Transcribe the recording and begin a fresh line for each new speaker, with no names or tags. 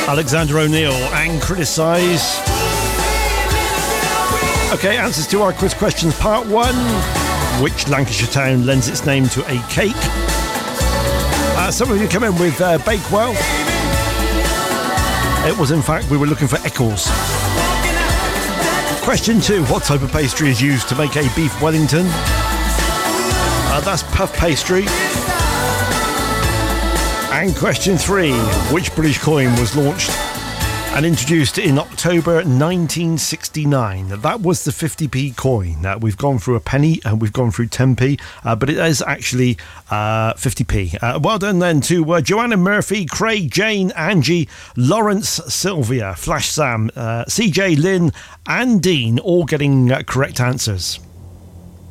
Alexander O'Neill and Criticise. Okay, answers to our quiz questions. Part 1. Which Lancashire town lends its name to a cake? Some of you come in with Bakewell. It was, in fact, we were looking for Eccles. Question 2. What type of pastry is used to make a beef Wellington? That's puff pastry. And question 3. Which British coin was launched and introduced in October 1969? That was the 50p coin. We've gone through a penny and we've gone through 10p, but it is actually 50p. Well done then to Joanna Murphy, Craig, Jane, Angie, Lawrence, Sylvia, Flash Sam, CJ, Lynn and Dean, all getting correct answers.